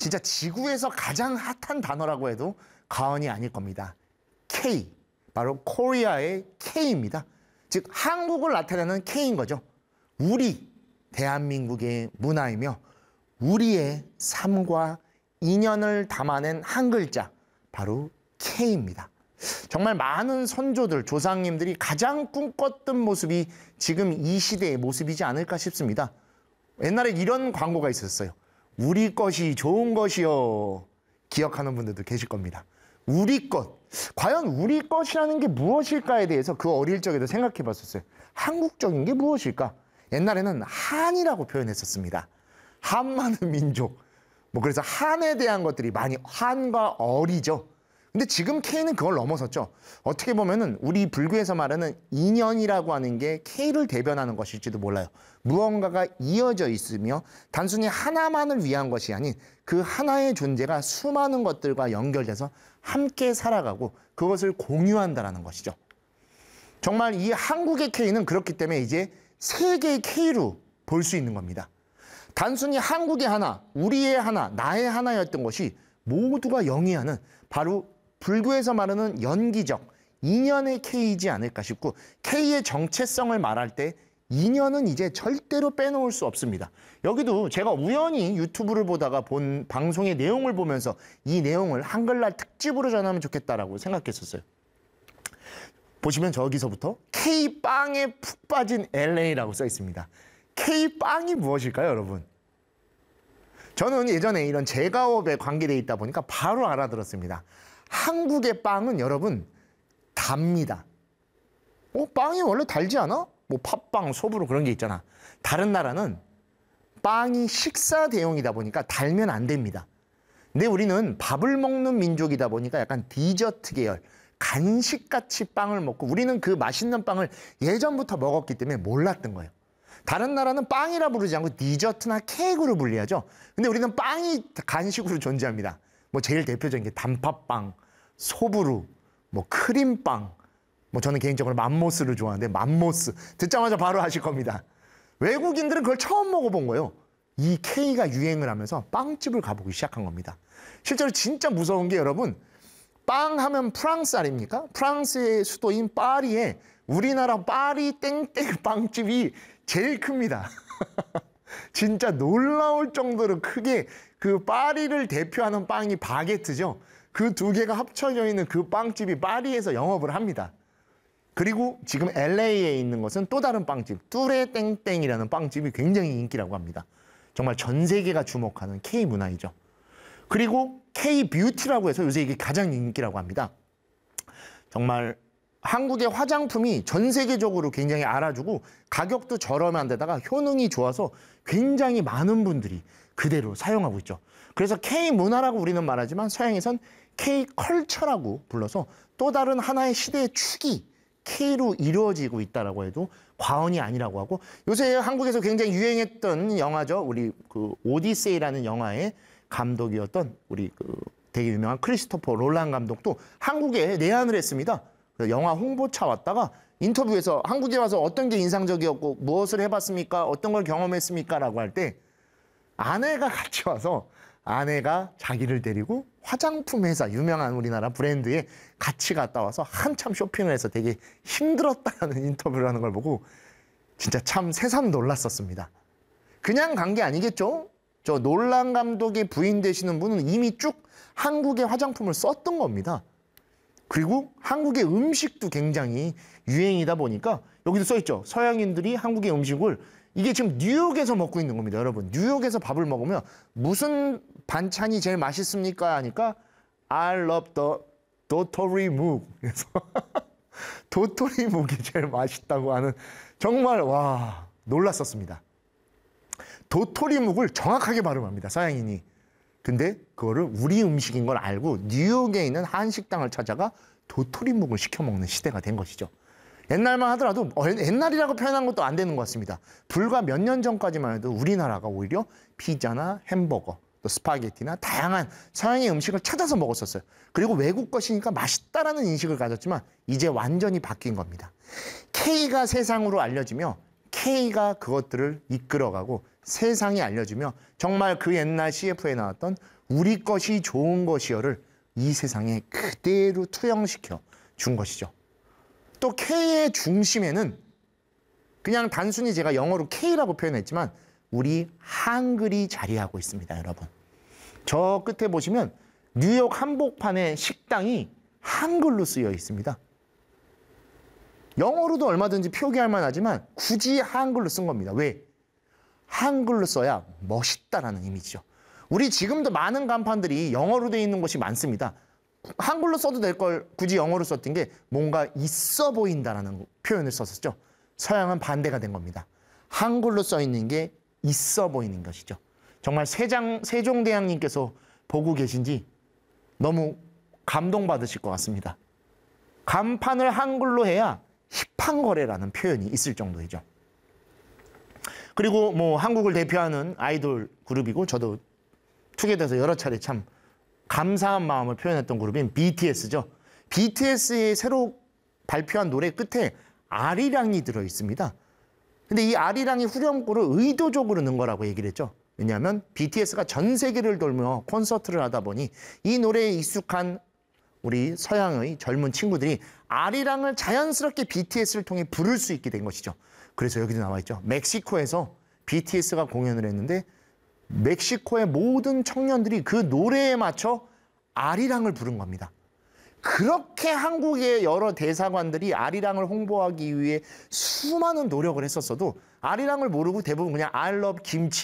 진짜 지구에서 가장 핫한 단어라고 해도 과언이 아닐 겁니다. K, 바로 코리아의 K입니다. 즉 한국을 나타내는 K인 거죠. 우리 대한민국의 문화이며 우리의 삶과 인연을 담아낸 한 글자, 바로 K입니다. 정말 많은 선조들, 조상님들이 가장 꿈꿨던 모습이 지금 이 시대의 모습이지 않을까 싶습니다. 옛날에 이런 광고가 있었어요. 우리 것이 좋은 것이요. 기억하는 분들도 계실 겁니다. 우리 것. 과연 우리 것이라는 게 무엇일까에 대해서 그 어릴 적에도 생각해 봤었어요. 한국적인 게 무엇일까? 옛날에는 한이라고 표현했었습니다. 한 많은 민족. 그래서 한에 대한 것들이 많이 한과 어리죠. 근데 지금 K는 그걸 넘어섰죠. 어떻게 보면은 우리 불교에서 말하는 인연이라고 하는 게 K를 대변하는 것일지도 몰라요. 무언가가 이어져 있으며 단순히 하나만을 위한 것이 아닌 그 하나의 존재가 수많은 것들과 연결돼서 함께 살아가고 그것을 공유한다는 것이죠. 정말 이 한국의 K는 그렇기 때문에 이제 세계의 K로 볼 수 있는 겁니다. 단순히 한국의 하나, 우리의 하나, 나의 하나였던 것이 모두가 영위하는 바로 불교에서 말하는 연기적 인연의 K이지 않을까 싶고, K의 정체성을 말할 때 인연은 이제 절대로 빼놓을 수 없습니다. 여기도 제가 우연히 유튜브를 보다가 본 방송의 내용을 보면서 이 내용을 한글날 특집으로 전하면 좋겠다라고 생각했었어요. 보시면 저기서부터 K빵에 푹 빠진 LA라고 써 있습니다. K빵이 무엇일까요, 여러분? 저는 예전에 이런 제과업에 관계되어 있다 보니까 바로 알아들었습니다. 한국의 빵은 여러분 답니다. 빵이 원래 달지 않아? 팥빵, 소부로 그런 게 있잖아. 다른 나라는 빵이 식사 대용이다 보니까 달면 안 됩니다. 근데 우리는 밥을 먹는 민족이다 보니까 약간 디저트 계열, 간식같이 빵을 먹고 우리는 그 맛있는 빵을 예전부터 먹었기 때문에 몰랐던 거예요. 다른 나라는 빵이라 부르지 않고 디저트나 케이크로 불리하죠. 근데 우리는 빵이 간식으로 존재합니다. 제일 대표적인 게 단팥빵, 소부루, 크림빵, 저는 개인적으로 맘모스를 좋아하는데 맘모스 듣자마자 바로 아실 겁니다. 외국인들은 그걸 처음 먹어본 거예요. 이 K가 유행을 하면서 빵집을 가보기 시작한 겁니다. 실제로 진짜 무서운 게 여러분, 빵 하면 프랑스 아닙니까? 프랑스의 수도인 파리에 우리나라 파리 땡땡 빵집이 제일 큽니다. 진짜 놀라울 정도로 크게 그 파리를 대표하는 빵이 바게트죠. 그 두 개가 합쳐져 있는 그 빵집이 파리에서 영업을 합니다. 그리고 지금 LA에 있는 것은 또 다른 빵집, 뚜레 땡땡이라는 빵집이 굉장히 인기라고 합니다. 정말 전 세계가 주목하는 K 문화이죠. 그리고 K 뷰티라고 해서 요새 이게 가장 인기라고 합니다. 정말 한국의 화장품이 전 세계적으로 굉장히 알아주고 가격도 저렴한 데다가 효능이 좋아서 굉장히 많은 분들이 그대로 사용하고 있죠. 그래서 K 문화라고 우리는 말하지만 서양에선 K 컬처라고 불러서 또 다른 하나의 시대의 축이 K로 이루어지고 있다라고 해도 과언이 아니라고 하고, 요새 한국에서 굉장히 유행했던 영화죠. 우리 그 오디세이라는 영화의 감독이었던 우리 그 되게 유명한 크리스토퍼 롤란 감독도 한국에 내한을 했습니다. 영화 홍보차 왔다가 인터뷰에서 한국에 와서 어떤 게 인상적이었고 무엇을 해봤습니까? 어떤 걸 경험했습니까? 라고 할 때 아내가 같이 와서 아내가 자기를 데리고 화장품 회사, 유명한 우리나라 브랜드에 같이 갔다 와서 한참 쇼핑을 해서 되게 힘들었다는 인터뷰를 하는 걸 보고 진짜 참 새삼 놀랐었습니다. 그냥 간 게 아니겠죠? 저 놀란 감독의 부인 되시는 분은 이미 쭉 한국의 화장품을 썼던 겁니다. 그리고 한국의 음식도 굉장히 유행이다 보니까 여기도 써있죠. 서양인들이 한국의 음식을, 이게 지금 뉴욕에서 먹고 있는 겁니다, 여러분. 뉴욕에서 밥을 먹으면 무슨 반찬이 제일 맛있습니까? 하니까 I love the 도토리 묵. 그래서 도토리 묵이 제일 맛있다고 하는, 정말 와 놀랐었습니다. 도토리 묵을 정확하게 발음합니다, 서양인이. 근데 그거를 우리 음식인 걸 알고 뉴욕에 있는 한식당을 찾아가 도토리묵을 시켜 먹는 시대가 된 것이죠. 옛날만 하더라도 옛날이라고 표현한 것도 안 되는 것 같습니다. 불과 몇 년 전까지만 해도 우리나라가 오히려 피자나 햄버거, 또 스파게티나 다양한 서양의 음식을 찾아서 먹었었어요. 그리고 외국 것이니까 맛있다라는 인식을 가졌지만 이제 완전히 바뀐 겁니다. K가 세상으로 알려지며 K가 그것들을 이끌어가고 세상에 알려주며 정말 그 옛날 CF에 나왔던 우리 것이 좋은 것이여를 이 세상에 그대로 투영시켜 준 것이죠. 또 K의 중심에는 그냥 단순히 제가 영어로 K라고 표현했지만 우리 한글이 자리하고 있습니다, 여러분. 저 끝에 보시면 뉴욕 한복판에 식당이 한글로 쓰여 있습니다. 영어로도 얼마든지 표기할 만하지만 굳이 한글로 쓴 겁니다. 왜? 한글로 써야 멋있다라는 이미지죠. 우리 지금도 많은 간판들이 영어로 되어 있는 곳이 많습니다. 한글로 써도 될 걸 굳이 영어로 썼던 게 뭔가 있어 보인다라는 표현을 썼었죠. 서양은 반대가 된 겁니다. 한글로 써 있는 게 있어 보이는 것이죠. 정말 세종대왕님께서 보고 계신지 너무 감동받으실 것 같습니다. 간판을 한글로 해야 힙한 거래라는 표현이 있을 정도이죠. 그리고 뭐 한국을 대표하는 아이돌 그룹이고 저도 투게더에서 여러 차례 참 감사한 마음을 표현했던 그룹인 BTS죠. BTS의 새로 발표한 노래 끝에 아리랑이 들어 있습니다. 근데 이 아리랑이 후렴구를 의도적으로 넣은 거라고 얘기를 했죠. 왜냐하면 BTS가 전 세계를 돌며 콘서트를 하다 보니 이 노래에 익숙한 우리 서양의 젊은 친구들이 아리랑을 자연스럽게 BTS를 통해 부를 수 있게 된 것이죠. 그래서 여기도 나와 있죠. 멕시코에서 BTS가 공연을 했는데 멕시코의 모든 청년들이 그 노래에 맞춰 아리랑을 부른 겁니다. 그렇게 한국의 여러 대사관들이 아리랑을 홍보하기 위해 수많은 노력을 했었어도 아리랑을 모르고 대부분 그냥 I love 김치